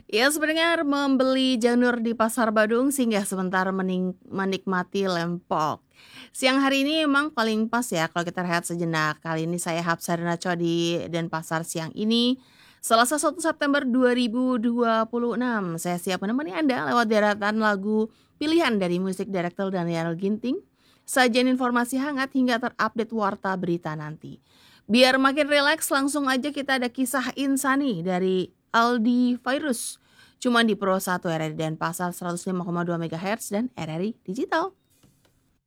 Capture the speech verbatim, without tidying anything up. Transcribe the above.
Ya, sebenarnya membeli janur di Pasar Badung singgah sebentar mening menikmati lempok. Siang hari ini emang paling pas ya kalau kita rehat sejenak. Kali ini saya Hapsarina di Denpasar siang ini, Selasa satu September dua ribu dua puluh enam. Saya siap menemani Anda lewat deretan lagu pilihan dari musik direktur Daniel Ginting, sajian informasi hangat hingga terupdate warta berita nanti. Biar makin rileks, langsung aja kita ada kisah insani dari Aldi Virus. Cuma di Pro satu R R I Denpasar seratus lima koma dua MHz dan R R I Digital.